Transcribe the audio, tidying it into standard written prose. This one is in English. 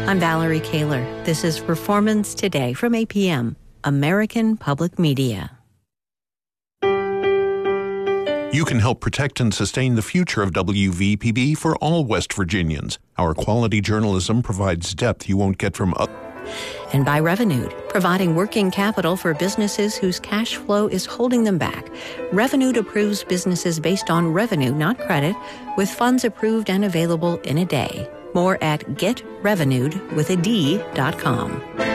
I'm Valerie Kaler. This is Performance Today from APM, American Public Media. You can help protect and sustain the future of WVPB for all West Virginians. Our quality journalism provides depth you won't get from others. And by Revenued, providing working capital for businesses whose cash flow is holding them back. Revenued approves businesses based on revenue, not credit, with funds approved and available in a day. More at getrevenued.com.